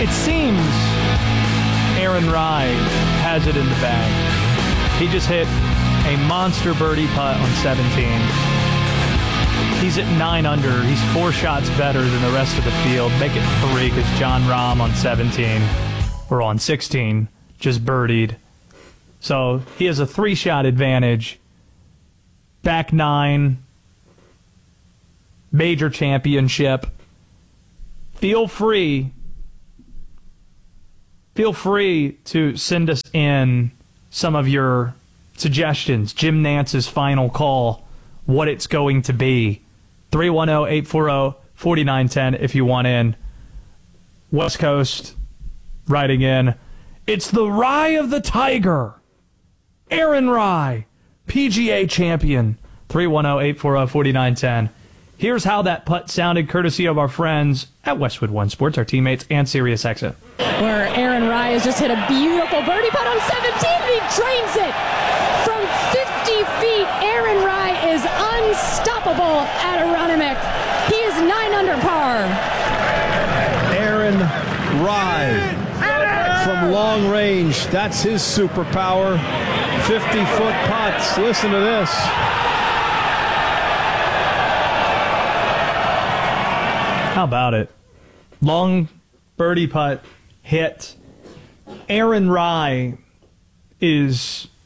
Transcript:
It seems Aaron Rai has it in the bag. He just hit a monster birdie putt on 17. He's at 9 under. He's 4 shots better than the rest of the field. Make it 3 because John Rahm on 17, or on 16, just birdied. So he has a 3-shot advantage. Back 9. Major championship. Feel free to send us in some of your suggestions. Jim Nance's final call, what it's going to be. 310-840-4910 if you want in. West Coast writing in. It's the Rai of the Tiger. Aaron Rai, PGA champion. 310-840-4910. Here's how that putt sounded, courtesy of our friends at Westwood One Sports, our teammates, and SiriusXM. Where Aaron Rai has just hit a beautiful birdie putt on 17, and he drains it from 50 feet. Aaron Rai is unstoppable at Aronimink. He is 9 under par. Aaron Rai from long range. That's his superpower. 50-foot putts. Listen to this. How about it? Long birdie putt hit. Aaron Rai is